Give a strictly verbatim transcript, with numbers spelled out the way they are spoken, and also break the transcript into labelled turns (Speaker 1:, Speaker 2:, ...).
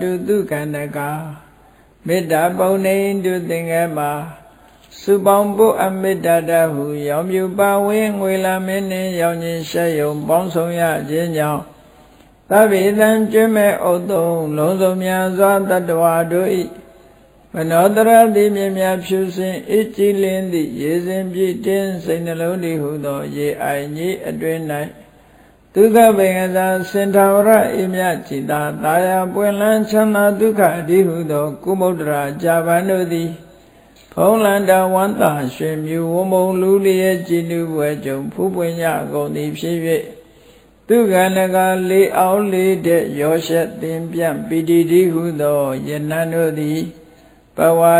Speaker 1: တုတုကန္တကာမေတ္တာပုံနေတုသင်္ကမှာစုပေါင်းဖို့အမေတ္တာတဟုရောင်ပြူပါဝင်းငွေလာမင်းနှင့်ရောင်ခြင်းရှက်ယုံပေါင်းဆောင်ရခြင်းကြောင့်သဗ္ဗေတံကျွမ်းမဲ့ဥသုံးလုံးစုံများစွာတတ္တဝါတို့၏မနောတရတိမြင်များဖြူစင်အကြည်လင်းသည့်ရေစဉ်ပြည့်တင်းစိတ်နှလုံးတည်ဟုသောရေအိုင်ကြီးအတွင်၌ဒုက္ခပင်ကစားစင်ထာဝရအိမြจิตာတာယာပွင့်လန်းချမ်းသာဒုက္ခအတိဟုသောကုမုဒ္ဒရာဇာဗန်တို့သည်ဖုံးလန္တဝန္တာရွှေမြူဝမုံလူလျက်ကြည်နူးပွဲကြုံဖူးပွင့်ရကုန်သည်ဖြစ်၍သူကနကလေးအောင်လေးတဲ့ရောရှက်သင်ပြန့်ပီတိတိဟုသောယနန်တို့သည်ဘဝ